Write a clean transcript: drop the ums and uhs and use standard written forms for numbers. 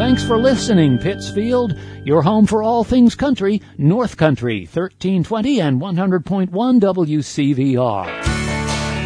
Thanks for listening, Pittsfield, your home for all things country, North Country, 1320 and 100.1 WCVR.